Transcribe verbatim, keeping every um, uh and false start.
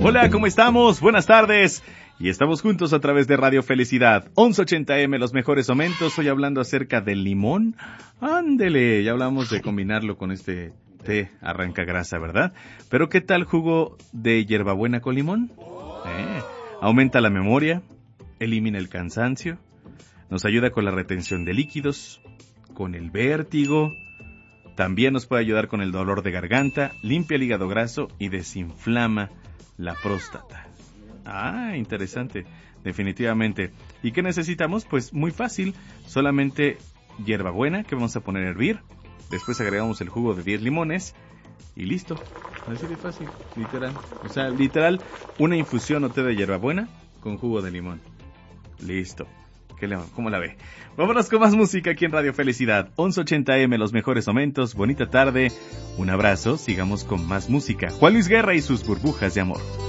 Hola, ¿cómo estamos? Buenas tardes. Y estamos juntos a través de Radio Felicidad, once ochenta eme, los mejores momentos. Hoy hablando acerca del limón. Ándele, ya hablamos de combinarlo con este té arranca grasa, ¿verdad? Pero ¿qué tal jugo de hierbabuena con limón? Eh, aumenta la memoria, elimina el cansancio, nos ayuda con la retención de líquidos, con el vértigo, también nos puede ayudar con el dolor de garganta, limpia el hígado graso y desinflama la próstata. Ah, interesante, definitivamente. ¿Y qué necesitamos? Pues muy fácil, solamente hierbabuena que vamos a poner a hervir, después agregamos el jugo de diez limones y listo. Así de fácil, literal. O sea, literal, una infusión o té de hierbabuena con jugo de limón. Listo. ¿Qué le, ¿Cómo la ve? Vámonos con más música aquí en Radio Felicidad. once ochenta eme, los mejores momentos. Bonita tarde. Un abrazo. Sigamos con más música. Juan Luis Guerra y sus burbujas de amor.